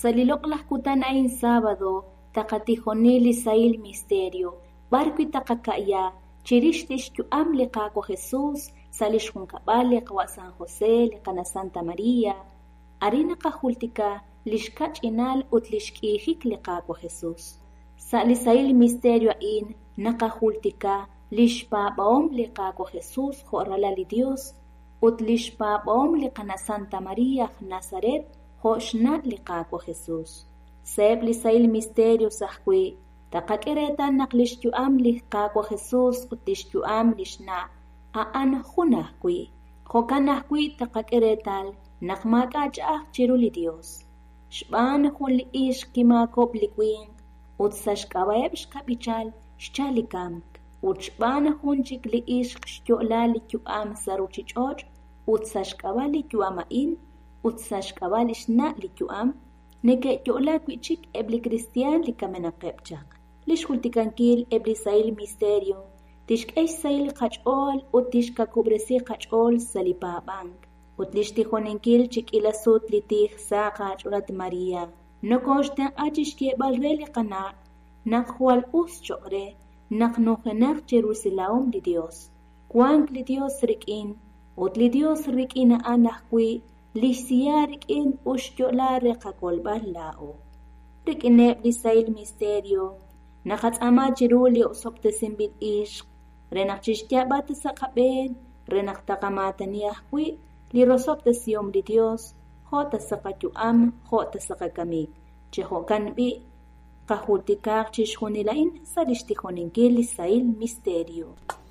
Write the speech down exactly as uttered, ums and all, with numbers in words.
Saliloqlah kutan ain sábado, taqatijonili sail misterio, barco itaqakaya, chirishtish am liqaco Jesús, salish juncabale qawa San José, liqana Santa María, arina qahultika, lishkach inal utlishkihik liqaco Jesús. Sali sail misterio ain, naqahultika, lishpa baom liqaco Jesús, jorala li Dios, utlishpa baom liqana Santa María, Nazaret, Hoshna liqaco Jesús. Seb li sail misterio sahkwi, taqakireta naqlishtu am liqaco Jesús, utlishtu am lishna, aan hunahkwi, hokanahkwi taqakiretal, naqmakachah chiruli Dios. Shban hun li ish kimakop likwin, utsashkabaeb shkabichal, shchalikamk, utshban hun chik li ish shchola li am saruchichoch, utsashkaba li amain, utsashkabal ishna li am, neke yola kwichik ebli cristian li kamenaqebchak. Lish hultikankil ebli sail misterio, tishk eish sail qachol, utishka kubresi qachol salipabank, utlish tijonenkil chik ilasut li tih sa qacholat María. No koshten achishke balre li qana, naqhual us chokre, naqnojenak Jerusalem li Dios. Kwank li Dios rikin, ut li Dios rikina anahkwi, Lisiya rikin ushyola reqakolbal lao. Rikine lisail misterio. Nakats ama jiruli usoptesin bil ishq. Renakchishtia bata sa kaben. Renaktakamata niyahwi. Li rosoptesium li Dios. Hota sa katyuam. Hota sa kakamik. Chehokan bi. Kahultikak chishhunilain. Salishtihonin lisail misterio.